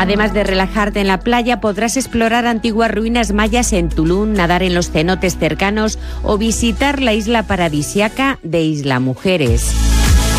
Además de relajarte en la playa, podrás explorar antiguas ruinas mayas en Tulum, nadar en los cenotes cercanos o visitar la isla paradisíaca de Isla Mujeres.